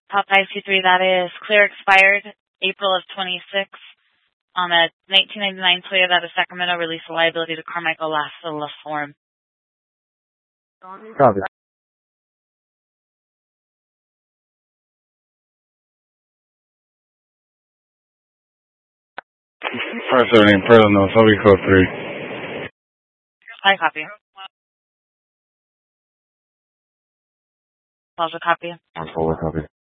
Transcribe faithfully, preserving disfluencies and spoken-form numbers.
Top five two three, that is clear expired April of twenty-six on a nineteen ninety-nine Toyota out of Sacramento, release of liability to Carmichael Lassa LaForme. Copy. five seventeen, Fresno, Sobi code three. I copy. Also copy. I'll forward copy.